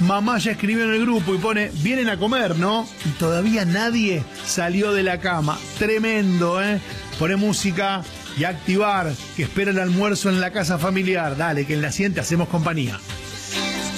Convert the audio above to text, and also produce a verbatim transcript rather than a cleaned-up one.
mamá ya escribió en el grupo y pone, vienen a comer, ¿no? Y todavía nadie salió de la cama. Tremendo, ¿eh? Pone música y activar, que espera el almuerzo en la casa familiar. Dale, que en la siguiente hacemos compañía.